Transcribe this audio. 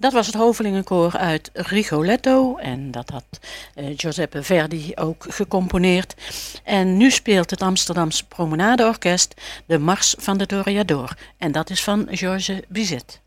Dat was het Hovelingenkoor uit Rigoletto en dat had Giuseppe Verdi ook gecomponeerd. En nu speelt het Amsterdamse Promenadeorkest de Mars van de Toreador en dat is van Georges Bizet.